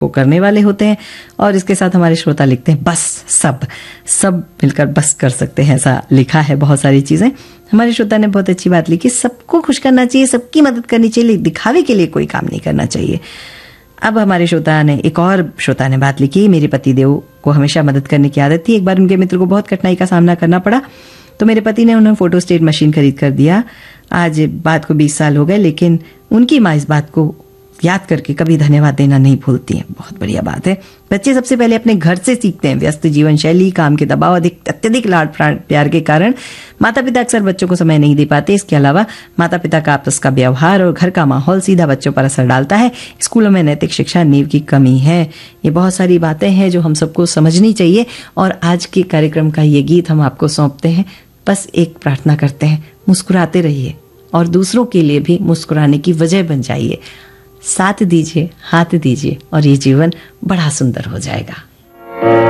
वो करने वाले होते हैं। और इसके साथ हमारे श्रोता लिखते हैं बस सब मिलकर बस कर सकते हैं, ऐसा लिखा है बहुत सारी चीजें। हमारे श्रोता ने बहुत अच्छी बात लिखी, सबको खुश करना चाहिए, सबकी मदद करनी चाहिए, दिखावे के लिए कोई काम नहीं करना चाहिए। अब हमारे एक और श्रोता ने बात लिखी, मेरे पतिदेव को हमेशा मदद करने की आदत थी। एक बार उनके मित्र को बहुत कठिनाई का सामना करना पड़ा तो मेरे पति ने उन्हें फोटोस्टेट मशीन खरीद कर दिया। आज बात को 20 साल हो गए, लेकिन उनकी माँ इस बात को याद करके कभी धन्यवाद देना नहीं भूलती हैं। बहुत बढ़िया बात है। बच्चे सबसे पहले अपने घर से सीखते हैं। व्यस्त जीवन शैली, काम के दबाव, अत्यधिक लाड प्यार के कारण माता पिता अक्सर बच्चों को समय नहीं दे पाते। इसके अलावा माता पिता का आपस का व्यवहार और घर का माहौल सीधा बच्चों पर असर डालता है। स्कूलों में नैतिक शिक्षा नींव की कमी है। ये बहुत सारी बातें हैं जो हम सबको समझनी चाहिए। और आज के कार्यक्रम का ये गीत हम आपको सौंपते हैं। बस एक प्रार्थना करते हैं, मुस्कुराते रहिए और दूसरों के लिए भी मुस्कुराने की वजह बन जाइए। साथ दीजिए, हाथ दीजिए और ये जीवन बड़ा सुंदर हो जाएगा।